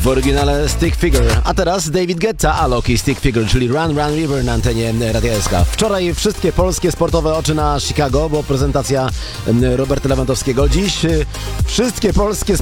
W oryginale Stick Figure, a teraz David Guetta, Alok i Stick Figure, czyli Run Run River na antenie Radia SK. Wczoraj wszystkie polskie sportowe oczy na Chicago, bo prezentacja Roberta Lewandowskiego. Dziś wszystkie polskie